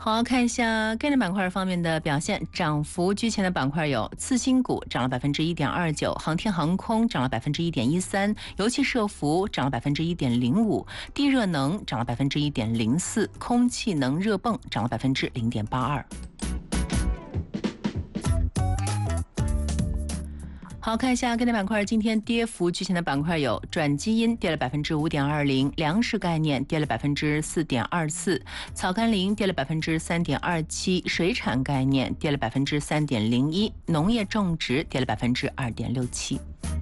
好，看一下概念板块方面的表现，涨幅居前的板块有次新股涨了1.29%，航天航空涨了1.13%，油气设服涨了1.05%，地热能涨了1.04%，空气能热泵涨了0.82%。好，看一下概念板块今天跌幅居前的板块有转基因跌了5.20%，粮食概念跌了4.24%，草甘膦跌了3.27%，水产概念跌了3.01%，农业种植跌了2.67%。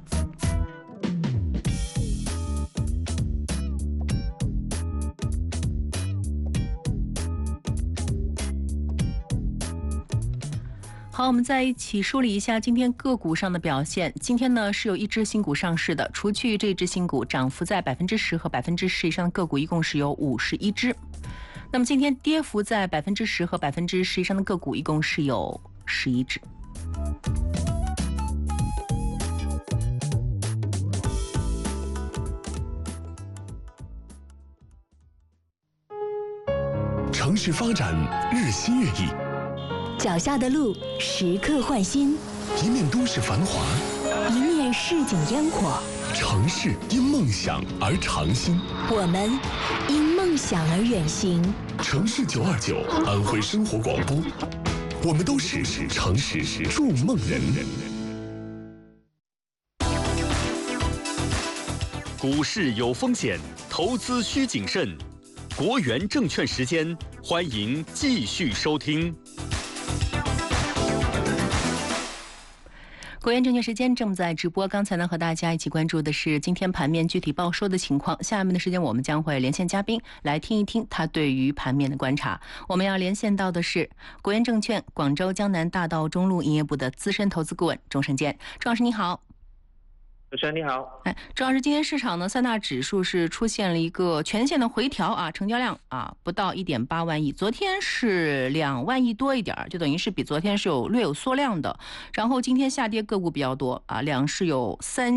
好，我们再一起梳理一下今天个股上的表现。今天呢是有一只新股上市的，除去这只新股，涨幅在10%和10%以上的个股一共是有51只。那么今天跌幅在10%和10%以上的个股一共是有11只。 城市发展日新月异， 脚下的路时刻换新， 一面都市繁华， 一面市井烟火。 城市因梦想而长新， 我们因梦想而远行。 城市929安徽生活广播，我们都是城市筑梦人。 股市有风险，投资需谨慎。国元证券时间，欢迎继续收听。 国元证券时间正在直播，刚才呢和大家一起关注的是今天盘面具体报收的情况。下面的时间我们将会连线嘉宾来听一听他对于盘面的观察。我们要连线到的是国元证券广州江南大道中路营业部的资深投资顾问钟胜坚。钟老师你好。 主持人你好。 钟老师，今天市场呢三大指数是出现了一个全线的回调啊，成交量啊不到1.8万亿，昨天是2万亿多一点，就等于是比昨天是略有缩量的。然后今天下跌个股比较多啊，两市有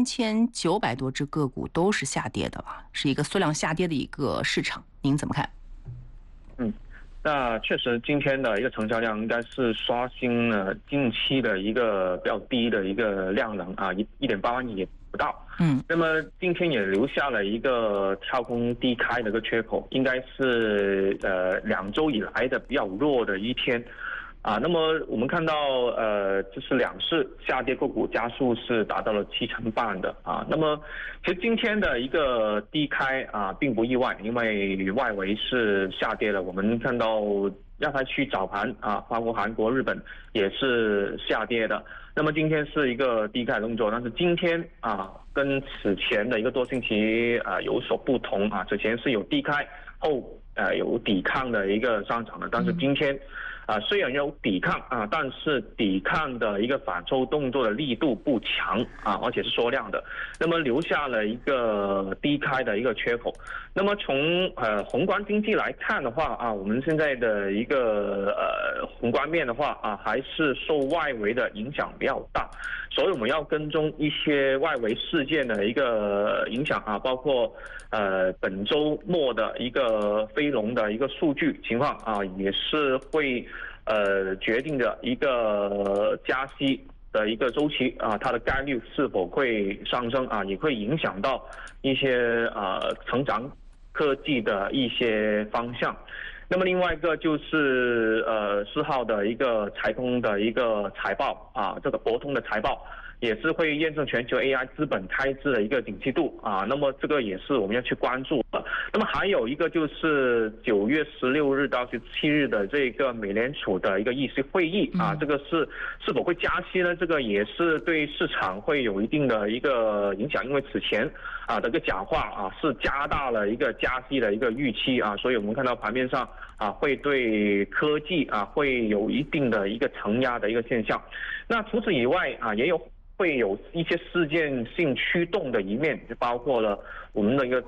3900多只个股都是下跌的吧，是一个缩量下跌的一个市场，您怎么看？ 那确实今天的一个成交量应该是刷新了近期的一个比较低的一个量能啊，1.8万亿也不到。那么今天也留下了一个跳空低开的一个缺口，应该是2周以来的比较弱的一天。那么我们看到就是两市下跌个股家数是达到了7成半的啊。那么其实今天的一个低开并不意外，因为外围是下跌了。我们看到亚太区早盘包括韩国、日本也是下跌的。那么今天是一个低开动作，但是今天跟此前的一个多星期有所不同啊。之前是有低开后有抵抗的一个上涨的，但是今天虽然有抵抗但是抵抗的一个反抽动作的力度不强而且是缩量的，那么留下了一个低开的一个缺口。那么从宏观经济来看的话我们现在的一个宏观面的话还是受外围的影响比较大，所以我们要跟踪一些外围事件的一个影响包括本周末的一个非农的一个数据情况也是会决定着一个加息的一个周期它的概率是否会上升也会影响到一些成长科技的一些方向。那么另外一个就是4号的一个财通的一个财报这个博通的财报也是会验证全球 AI 资本开支的一个景气度那么这个也是我们要去关注的。那么还有一个就是9月16日到17日的这个美联储的一个议息会议这个是否会加息呢？这个也是对市场会有一定的一个影响，因为此前的一个讲话是加大了一个加息的一个预期所以我们看到盘面上会对科技会有一定的一个承压的一个现象。那除此以外也会有一些事件性驱动的一面，就包括了我们的一个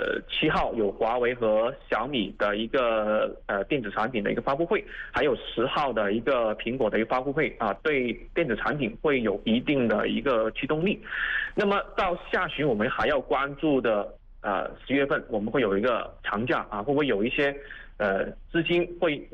7号有华为和小米的一个电子产品的一个发布会，还有10号的一个苹果的一个发布会对电子产品会有一定的一个驱动力。那么到下旬我们还要关注的10月份我们会有一个长假会不会有一些资金会